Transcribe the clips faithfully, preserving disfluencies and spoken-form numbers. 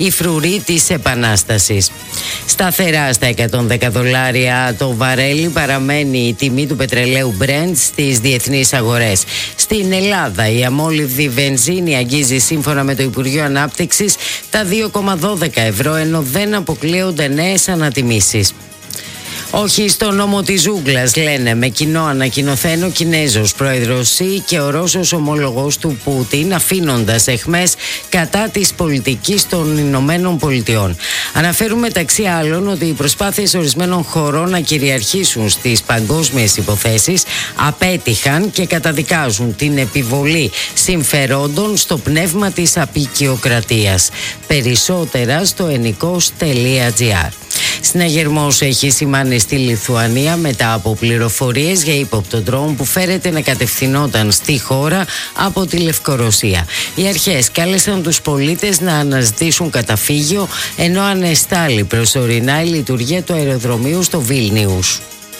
η φρουρή της Επανάστασης. Σταθερά στα εκατόν δέκα δολάρια το βαρέλι παραμένει η τιμή του πετρελαίου Brent στις διεθνείς αγορές. Στην Ελλάδα η αμόλυβδη βενζίνη αγγίζει σύμφωνα με το Υπουργείο Ανάπτυξης τα δύο κόμμα δώδεκα ευρώ, ενώ δεν αποκλείονται νέες ανατιμήσεις. Όχι στο νόμο της ζούγκλας, λένε, με κοινό ανακοινωθέν ο Κινέζος πρόεδρος Σι και ο Ρώσος ομολογός του Πούτιν, αφήνοντας αιχμές κατά της πολιτικής των Ηνωμένων Πολιτειών. Αναφέρουν μεταξύ άλλων ότι οι προσπάθειες ορισμένων χωρών να κυριαρχήσουν στις παγκόσμιες υποθέσεις απέτυχαν και καταδικάζουν την επιβολή συμφερόντων στο πνεύμα της απικιοκρατίας. Περισσότερα στο ενικός τελεία τζι άρ. Συναγερμός έχει σημάνει στη Λιθουανία μετά από πληροφορίες για ύποπτο ντρόουν που φέρεται να κατευθυνόταν στη χώρα από τη Λευκορωσία. Οι αρχές κάλεσαν τους πολίτες να αναζητήσουν καταφύγιο, ενώ ανεστάλλει προσωρινά η λειτουργία του αεροδρομίου στο Βίλνιους.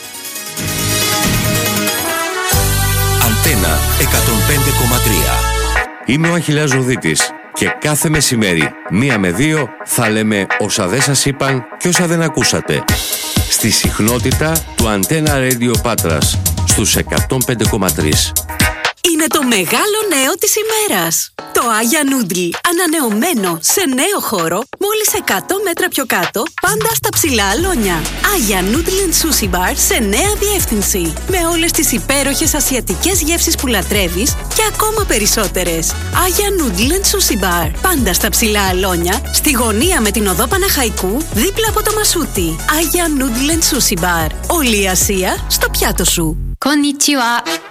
Αντένα εκατόν πέντε κόμμα τρία. Είμαι ο Αχιλλέας Ζωδίτης και κάθε μεσημέρι, μία με δύο, θα λέμε όσα δεν σας είπαν και όσα δεν ακούσατε. Στη συχνότητα του Αντένα Radio Πάτρας, στους εκατόν πέντε κόμμα τρία. Είναι το μεγάλο νέο της ημέρας. Το Άγια Νούντλ, ανανεωμένο σε νέο χώρο, μόλις εκατό μέτρα πιο κάτω, πάντα στα ψηλά αλόνια. Άγια Νούντλ and Sushi Bar σε νέα διεύθυνση. Με όλες τις υπέροχες ασιατικές γεύσεις που λατρεύεις και ακόμα περισσότερες. Άγια Νούντλ and Sushi Bar, πάντα στα ψηλά αλόνια, στη γωνία με την οδό Παναχαϊκού, δίπλα από το Μασούτι. Άγια Νούντλ and Sushi Bar. Όλη η Ασία στο πιάτο σου. Konnichiwa.